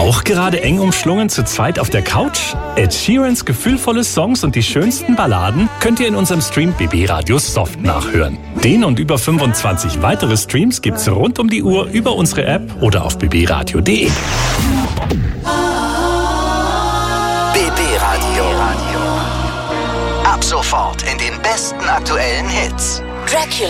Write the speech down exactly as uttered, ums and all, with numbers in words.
Auch gerade eng umschlungen zu zweit auf der Couch? Ed Sheerans gefühlvolle Songs und die schönsten Balladen könnt ihr in unserem Stream B B Radio Soft nachhören. Den und über fünfundzwanzig weitere Streams gibt's rund um die Uhr über unsere App oder auf b b radio punkt d e. B B Radio. Ab sofort in den besten aktuellen Hits. Dracula.